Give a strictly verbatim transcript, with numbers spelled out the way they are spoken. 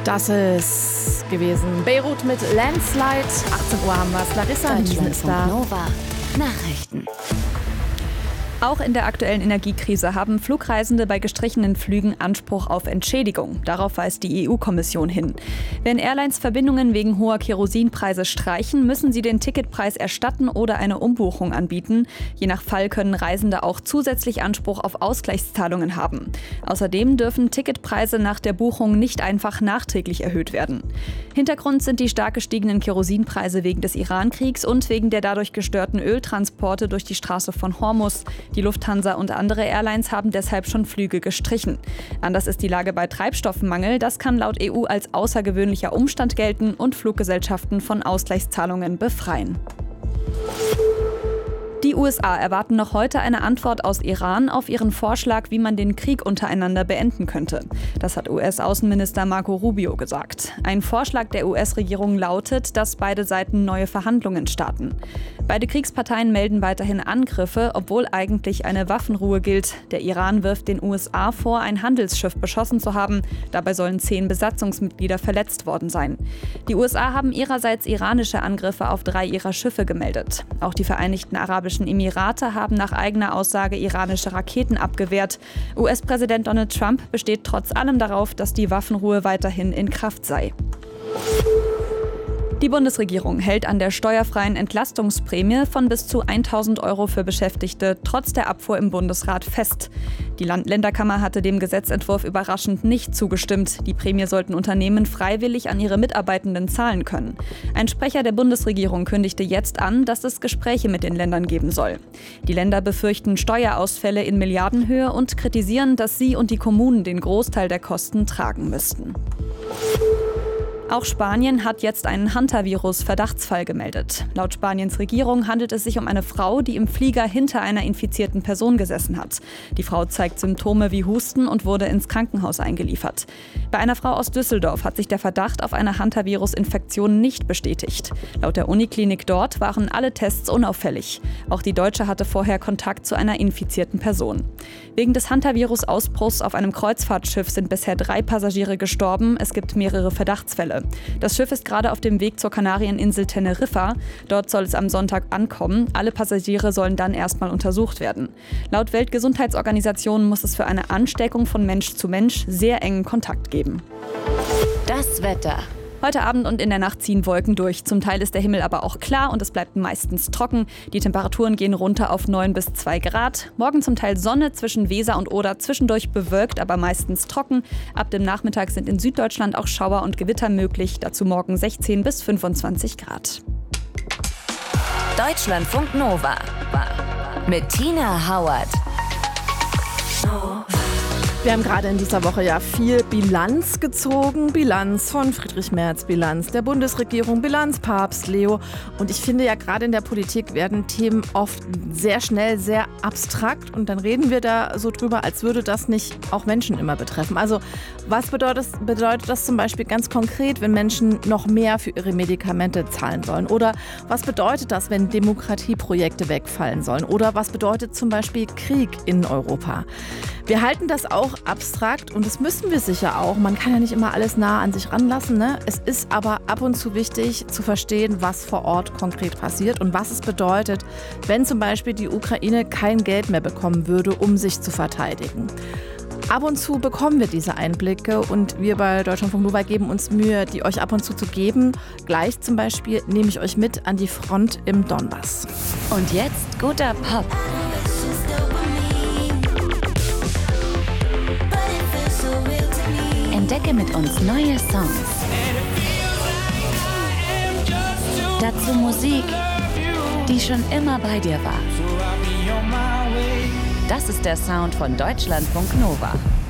Das ist gewesen Beirut mit Landslide. achtzehn Uhr haben wir es. Larissa Niesen ist da. Nova Nachrichten. Auch in der aktuellen Energiekrise haben Flugreisende bei gestrichenen Flügen Anspruch auf Entschädigung. Darauf weist die E U-Kommission hin. Wenn Airlines Verbindungen wegen hoher Kerosinpreise streichen, müssen sie den Ticketpreis erstatten oder eine Umbuchung anbieten. Je nach Fall können Reisende auch zusätzlich Anspruch auf Ausgleichszahlungen haben. Außerdem dürfen Ticketpreise nach der Buchung nicht einfach nachträglich erhöht werden. Hintergrund sind die stark gestiegenen Kerosinpreise wegen des Iran-Kriegs und wegen der dadurch gestörten Öltransporte durch die Straße von Hormuz. Die Lufthansa und andere Airlines haben deshalb schon Flüge gestrichen. Anders ist die Lage bei Treibstoffmangel. Das kann laut E U als außergewöhnlicher Umstand gelten und Fluggesellschaften von Ausgleichszahlungen befreien. Die U S A erwarten noch heute eine Antwort aus Iran auf ihren Vorschlag, wie man den Krieg untereinander beenden könnte. Das hat U S-Außenminister Marco Rubio gesagt. Ein Vorschlag der U S-Regierung lautet, dass beide Seiten neue Verhandlungen starten. Beide Kriegsparteien melden weiterhin Angriffe, obwohl eigentlich eine Waffenruhe gilt. Der Iran wirft den U S A vor, ein Handelsschiff beschossen zu haben. Dabei sollen zehn Besatzungsmitglieder verletzt worden sein. Die U S A haben ihrerseits iranische Angriffe auf drei ihrer Schiffe gemeldet. Auch die Vereinigten Arabischen Emirate haben nach eigener Aussage iranische Raketen abgewehrt. U S-Präsident Donald Trump besteht trotz allem darauf, dass die Waffenruhe weiterhin in Kraft sei. Die Bundesregierung hält an der steuerfreien Entlastungsprämie von bis zu tausend Euro für Beschäftigte trotz der Abfuhr im Bundesrat fest. Die Land- Länderkammer hatte dem Gesetzentwurf überraschend nicht zugestimmt. Die Prämie sollten Unternehmen freiwillig an ihre Mitarbeitenden zahlen können. Ein Sprecher der Bundesregierung kündigte jetzt an, dass es Gespräche mit den Ländern geben soll. Die Länder befürchten Steuerausfälle in Milliardenhöhe und kritisieren, dass sie und die Kommunen den Großteil der Kosten tragen müssten. Auch Spanien hat jetzt einen Hantavirus-Verdachtsfall gemeldet. Laut Spaniens Regierung handelt es sich um eine Frau, die im Flieger hinter einer infizierten Person gesessen hat. Die Frau zeigt Symptome wie Husten und wurde ins Krankenhaus eingeliefert. Bei einer Frau aus Düsseldorf hat sich der Verdacht auf eine Hantavirus-Infektion nicht bestätigt. Laut der Uniklinik dort waren alle Tests unauffällig. Auch die Deutsche hatte vorher Kontakt zu einer infizierten Person. Wegen des Hantavirus-Ausbruchs auf einem Kreuzfahrtschiff sind bisher drei Passagiere gestorben. Es gibt mehrere Verdachtsfälle. Das Schiff ist gerade auf dem Weg zur Kanarieninsel Teneriffa. Dort soll es am Sonntag ankommen. Alle Passagiere sollen dann erstmal untersucht werden. Laut Weltgesundheitsorganisation muss es für eine Ansteckung von Mensch zu Mensch sehr engen Kontakt geben. Das Wetter. Heute Abend und in der Nacht ziehen Wolken durch. Zum Teil ist der Himmel aber auch klar und es bleibt meistens trocken. Die Temperaturen gehen runter auf neun bis zwei Grad. Morgen zum Teil Sonne zwischen Weser und Oder, zwischendurch bewölkt, aber meistens trocken. Ab dem Nachmittag sind in Süddeutschland auch Schauer und Gewitter möglich. Dazu morgen sechzehn bis fünfundzwanzig Grad. Deutschlandfunk Nova mit Tina Hauert. Wir haben gerade in dieser Woche ja viel Bilanz gezogen. Bilanz von Friedrich Merz, Bilanz der Bundesregierung, Bilanz Papst Leo. Und ich finde ja, gerade in der Politik werden Themen oft sehr schnell sehr abstrakt. Und dann reden wir da so drüber, als würde das nicht auch Menschen immer betreffen. Also was bedeutet, bedeutet das zum Beispiel ganz konkret, wenn Menschen noch mehr für ihre Medikamente zahlen sollen? Oder was bedeutet das, wenn Demokratieprojekte wegfallen sollen? Oder was bedeutet zum Beispiel Krieg in Europa? Wir halten das auch abstrakt und das müssen wir sicher auch. Man kann ja nicht immer alles nah an sich ranlassen, ne? Es ist aber ab und zu wichtig zu verstehen, was vor Ort konkret passiert und was es bedeutet, wenn zum Beispiel die Ukraine kein Geld mehr bekommen würde, um sich zu verteidigen. Ab und zu bekommen wir diese Einblicke und wir bei Deutschlandfunk Nova geben uns Mühe, die euch ab und zu zu geben. Gleich zum Beispiel nehme ich euch mit an die Front im Donbass. Und jetzt guter Pop. Entdecke mit uns neue Songs. Dazu Musik, die schon immer bei dir war. Das ist der Sound von Deutschlandfunk Nova.